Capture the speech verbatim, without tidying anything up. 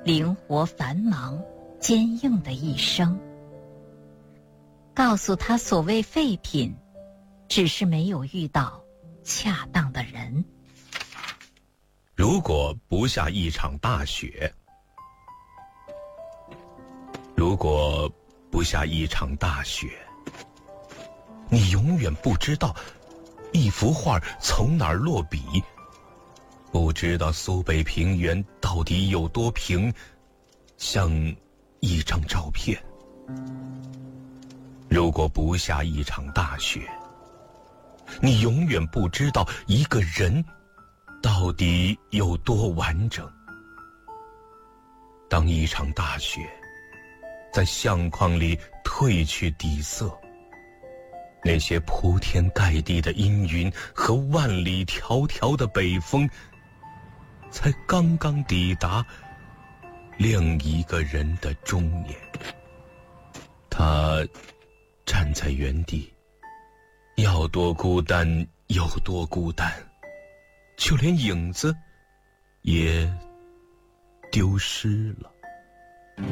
灵活繁忙、坚硬的一生。告诉他，所谓废品，只是没有遇到恰当的人。 如果不下一场大雪，如果不下一场大雪，你永远不知道一幅画从哪儿落笔，不知道苏北平原到底有多平，像一张照片。如果不下一场大雪，你永远不知道一个人到底有多完整。当一场大雪在相框里褪去底色，那些铺天盖地的阴云和万里迢迢的北风，才刚刚抵达另一个人的中年。他站在原地，要多孤单有多孤单，就连影子也丢失了。